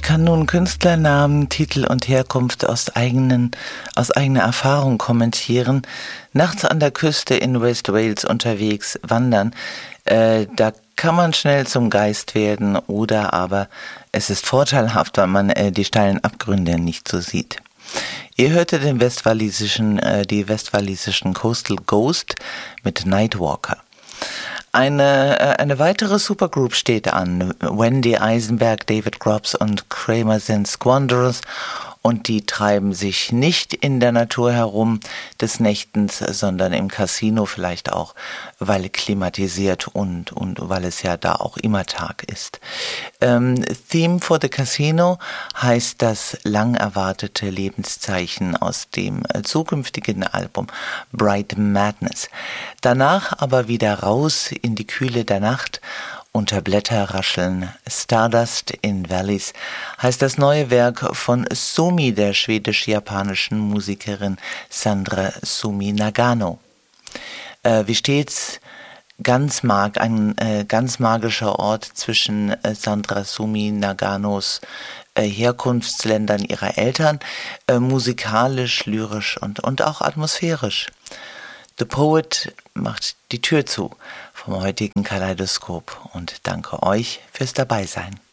kann nun Künstlernamen, Titel und Herkunft aus eigener Erfahrung kommentieren. Nachts an der Küste in West Wales unterwegs wandern, da kann man schnell zum Geist werden, oder aber es ist vorteilhaft, weil man die steilen Abgründe nicht so sieht. Ihr hörte die westwalisischen Coastal Ghost mit Nightwalker. Eine weitere Supergroup steht an, Wendy Eisenberg, David Grubbs und Kramer sind Squanderers, und die treiben sich nicht in der Natur herum des Nächtens, sondern im Casino, vielleicht auch, weil klimatisiert und weil es ja da auch immer Tag ist. Theme for the Casino heißt das lang erwartete Lebenszeichen aus dem zukünftigen Album Bright Madness. Danach aber wieder raus in die Kühle der Nacht. Unter Blätterrascheln, Stardust in Valleys heißt das neue Werk von Sumi, der schwedisch-japanischen Musikerin Sandra Sumi Nagano. Wie stets ein ganz magischer Ort zwischen Sandra Sumi Naganos Herkunftsländern ihrer Eltern, musikalisch, lyrisch und auch atmosphärisch. The Poet macht die Tür zu vom heutigen Kaleidoskop und danke euch fürs Dabeisein.